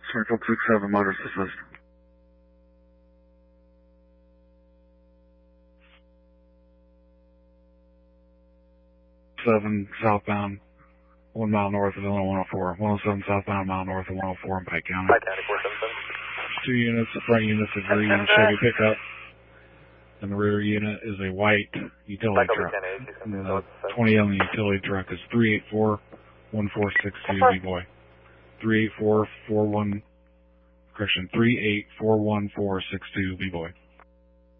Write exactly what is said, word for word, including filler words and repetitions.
Circle six seven, Motors Assist. seven southbound, one mile north of Illinois one oh four. one oh seven southbound, mile north of one oh four in Pike County. Pike County, four seven seven. Two units, the front unit's a green Chevy pickup, and the rear unit is a white utility truck. And the twenty on the utility truck is three eight four one four six two, B-Boy. three eight four four one, correction, three eight four one four six two, B-Boy.